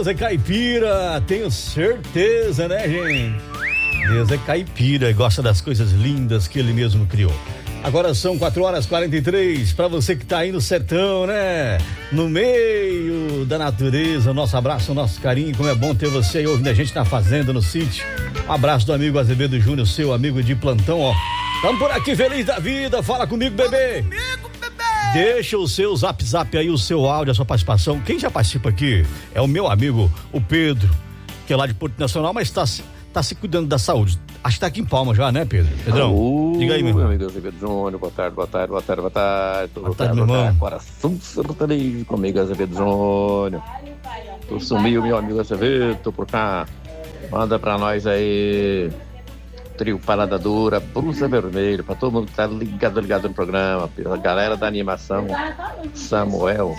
Deus é caipira, tenho certeza, né, gente? Deus é caipira e gosta das coisas lindas que ele mesmo criou. Agora são 4h43, pra você que tá aí no sertão, né? No meio da natureza, nosso abraço, nosso carinho, como é bom ter você aí ouvindo a gente na fazenda, no sítio. Um abraço do amigo Azevedo Júnior, seu amigo de plantão, ó. Tamo por aqui feliz da vida, fala comigo, bebê. Deixa o seu zap aí, o seu áudio, a sua participação. Quem já participa aqui é o meu amigo, o Pedro, que é lá de Porto Nacional, mas tá se cuidando da saúde. Acho que tá aqui em Palma já, né, Pedro? Pedrão, diga aí, meu irmão. Meu amigo Azevedo Júnior, boa tarde. Boa tarde, meu irmão. Coração sertanejo comigo, Azevedo Júnior. Tu sumiu, meu amigo Azevedo, tô por cá. Manda pra nós aí, trio Parada Dura, Brusa Vermelho, pra todo mundo que tá ligado no programa, a galera da animação, Samuel,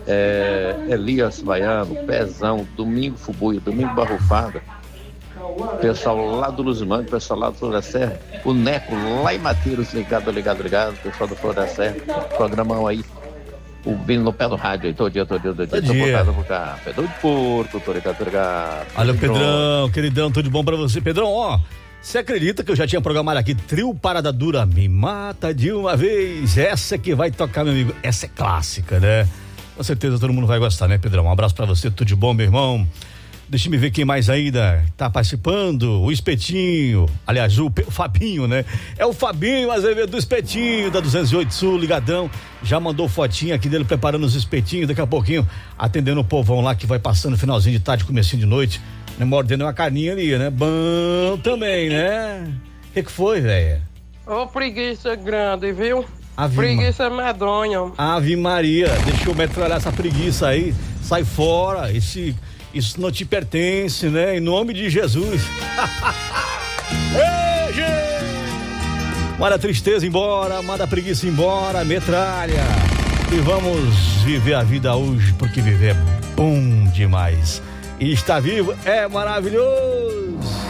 Elias Baiano, Pezão, Domingo Fubuio, Domingo Barrufada, pessoal lá do Luzimante, pessoal lá do Flor da Serra, o Neco lá em Mateiros, ligado, pessoal do Flor da Serra, programão aí, o vindo no pé do rádio aí, todo dia, tô botado pro cá, Pedro de Porto, tô ligado. Olha, Pedrão, queridão, tudo bom pra você, Pedrão, ó, você acredita que eu já tinha programado aqui, trio Parada Dura, Me Mata de Uma Vez, essa que vai tocar, meu amigo, essa é clássica, né? Com certeza todo mundo vai gostar, né, Pedrão? Um abraço pra você, tudo de bom, meu irmão. Deixa eu ver quem mais ainda tá participando. O Espetinho, aliás, o Fabinho, né? É o Fabinho Azevedo do Espetinho, da 208 Sul, ligadão. Já mandou fotinha aqui dele preparando os espetinhos. Daqui a pouquinho, atendendo o povão lá que vai passando finalzinho de tarde, comecinho de noite, né? Mordendo uma carninha ali, né? Bom também, né? O que foi, velho? Ô, preguiça grande, viu? Preguiça medonha. Ave Maria, deixa eu metralhar essa preguiça aí. Sai fora, isso não te pertence, né? Em nome de Jesus. Ei, gente! Manda a tristeza embora, manda a preguiça embora, metralha. E vamos viver a vida hoje, porque viver é bom demais. E estar vivo é maravilhoso.